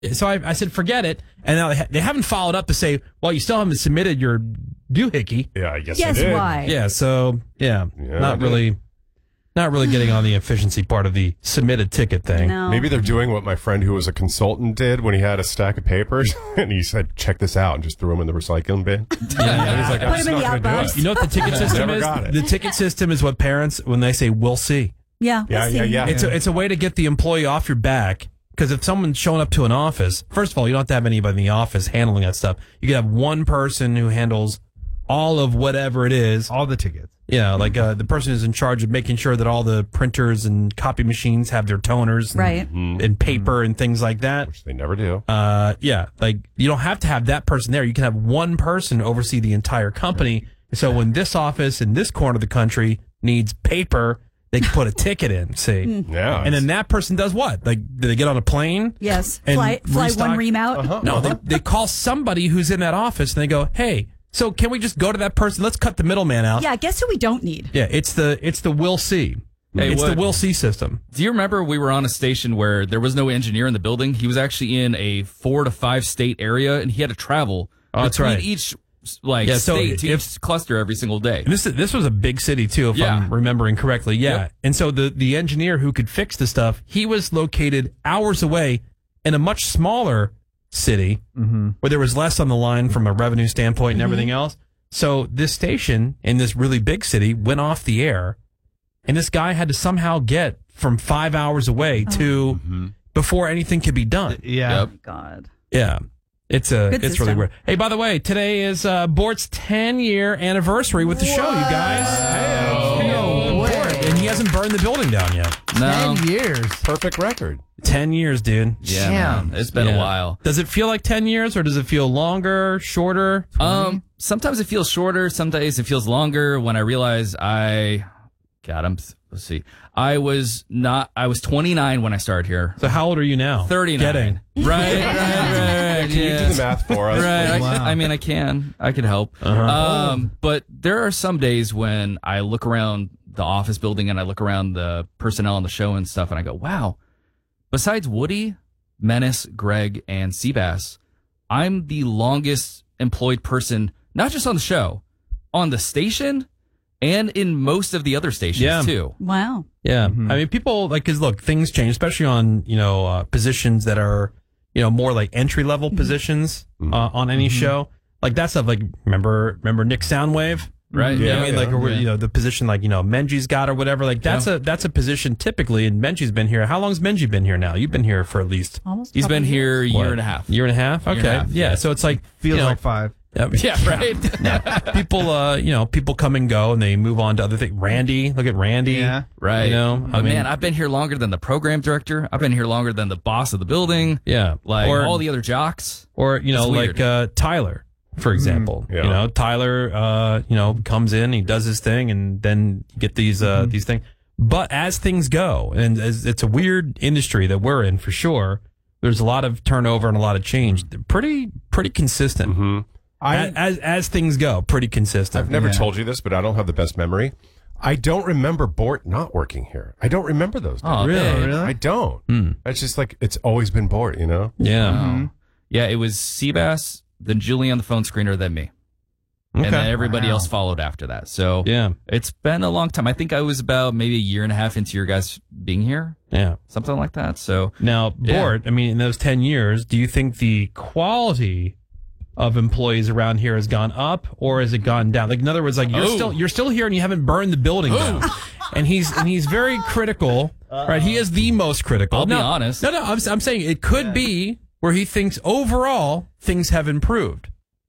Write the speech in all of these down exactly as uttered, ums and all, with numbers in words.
So I, I said, forget it. And now they, ha- they haven't followed up to say, well, you still haven't submitted your doohickey. Yeah, I guess Guess I did. why? Yeah, so, yeah, Yeah, I not did. really not really getting on the efficiency part of the submitted ticket thing. No. Maybe they're doing what my friend who was a consultant did when he had a stack of papers and he said, check this out, and just threw them in the recycling bin. Yeah, And he's like, I'm Put just them in not the going to do outbox. it. You know what the ticket system Never is? got it. The ticket system is what parents, when they say, we'll see. Yeah. Yeah, we'll yeah, see. yeah. It's a, it's a way to get the employee off your back. Because if someone's showing up to an office, first of all, you don't have to have anybody in the office handling that stuff. You can have one person who handles all of whatever it is. All the tickets. Yeah, like uh, the person who's in charge of making sure that all the printers and copy machines have their toners and, Right. and paper and things like that. Which they never do. Uh, yeah, like you don't have to have that person there. You can have one person oversee the entire company. So when this office in this corner of the country needs paper, they can put a ticket in, see? Yeah. And then that person does what? Like, do they get on a plane? Yes. And Fly, fly restock- one ream out. Uh-huh. No, they, they call somebody who's in that office and they go, hey, so can we just go to that person? Let's cut the middleman out. Yeah, guess who we don't need? Yeah, it's the it's the Will See. Hey, it's what- the Will See system. Do you remember we were on a station where there was no engineer in the building? He was actually in a four to five state area, and he had to travel Oh, that's between right. each like Yeah, so state to if- each cluster every single day. And this is, this was a big city too, if Yeah. I'm remembering correctly. Yeah, Yep. and so the the engineer who could fix the stuff, he was located hours away in a much smaller city Mm-hmm. where there was less on the line from a revenue standpoint and everything else. So this station in this really big city went off the air, and this guy had to somehow get from five hours away to before anything could be done. Yeah. Yep. God. Yeah. It's a Good it's really system. weird. Hey, by the way, today is uh, Bort's ten year anniversary with the show, you guys. Hey, No Bort, way. and he hasn't burned the building down yet. No. Ten years. Perfect record. Ten years, dude. Yeah, Damn. man. It's been Yeah. a while. Does it feel like ten years, or does it feel longer, shorter? Um, sometimes it feels shorter. Some days it feels longer. When I realize I, God, I'm. Let's see. I was not. I was twenty-nine when I started here. So how old are you now? thirty-nine. Getting. Right, right, right, right. Can you yeah. do the math for us? Right. I, Wow. I mean, I can. I can help. Uh-huh. Um, but there are some days when I look around the office building and I look around the personnel on the show and stuff, and I go, wow. Besides Woody, Menace, Greg, and Seabass, I'm the longest employed person, not just on the show, on the station, and in most of the other stations Yeah. too. Wow. Yeah, I mean, people like because look, things change, especially on you know uh, positions that are you know more like entry level positions uh, on any show. Like that stuff. Like remember remember Nick Soundwave. Right? Yeah, I mean, like, or, yeah. you know, the position like, you know, Menji's got or whatever, like that's Yeah. a, that's a position typically, and Menji's been here. How long's Menji been here now? You've been here for at least Almost. a He's couple been here a years. year what, and a half. Year and a half? Year Okay. and a half, yeah. yeah. So it's like, Feels you know, like five. yeah, Yeah, right. people, uh, you know, people come and go and they move on to other things. Randy, look at Randy. Yeah. Right. You know, but I mean- man, I've been here longer than the program director. I've been here longer than the boss of the building. Yeah. Like or, all the other jocks. or, you know, It's weird. like, uh, Tyler, for example, Yeah. you know, Tyler, uh, you know, comes in, he does his thing and then you get these, uh, these things. But as things go, and as it's a weird industry that we're in for sure, there's a lot of turnover and a lot of change. They're pretty, pretty consistent. Mm-hmm. I as, as as things go, pretty consistent. I've never Yeah. told you this, but I don't have the best memory. I don't remember Bort not working here. I don't remember those days. Oh, Really? man. really? I don't. Hmm. It's just like it's always been Bort, you know? Yeah. Oh. Yeah, it was Seabass, then Julie on the phone screener, then me. Okay. And then everybody Wow. else followed after that. So Yeah. it's been a long time. I think I was about maybe a year and a half into your guys being here, Yeah. something like that. So Now, Yeah. Bort, I mean, in those ten years, do you think the quality of employees around here has gone up or has it gone down? Like, in other words, like you're Oh. still you're still here and you haven't burned the building down. And he's and he's very critical, right? He is the most critical. I'll be No, honest. No, no, I'm, I'm saying it could be where he thinks overall things have improved.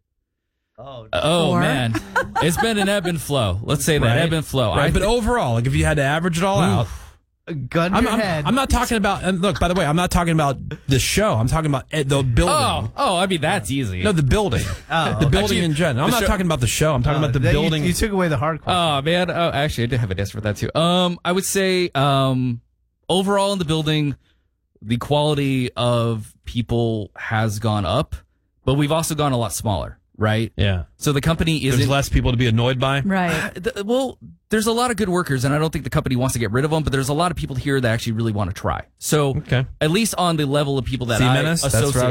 oh Or- man, it's been an ebb and flow. Let's say that Right. ebb and flow. Right, I but thi- overall, like if you had to average it all out, Gun to I'm, your I'm, head. I'm not talking about. And look, by the way, I'm not talking about the show. I'm talking about eh, the building. oh, oh, I mean that's easy. No, the building. Oh. the building Actually, in general. I'm the not show- talking about the show. I'm talking Uh, about the that you- building. You, took away the hard question. Oh man, oh actually I did have an answer for that too. Um, I would say um, overall in the building, the quality of people has gone up, but we've also gone a lot smaller. right? Yeah. So the company isn't. There's less people to be annoyed by. Right. The- well, there's a lot of good workers, and I don't think the company wants to get rid of them, but there's a lot of people here that actually really want to try. So Okay. at least on the level of people that See, I Menace? That's where I associate